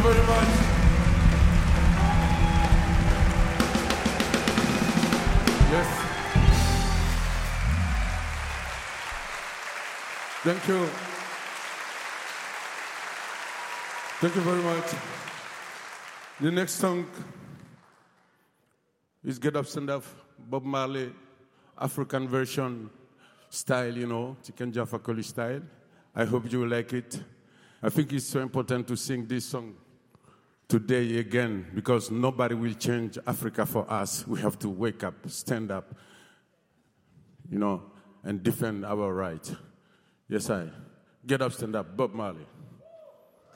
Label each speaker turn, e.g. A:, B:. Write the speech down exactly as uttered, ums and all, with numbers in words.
A: very much. Yes. Thank you. Thank you very much. The next song is Get Up, Stand Up, Bob Marley, African version style, you know, Chicken Jaffa Coli style. I hope you like it. I think it's so important to sing this song today again because nobody will change Africa for us. We have to wake up, stand up, you know, and defend our rights. Yes, I. Get up, stand up, Bob Marley.